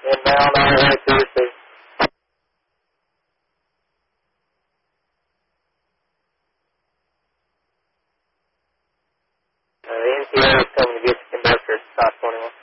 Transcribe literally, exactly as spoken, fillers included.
Inbound on the way to receive. Uh, the N T O is coming to get the conductor at stop twenty-one.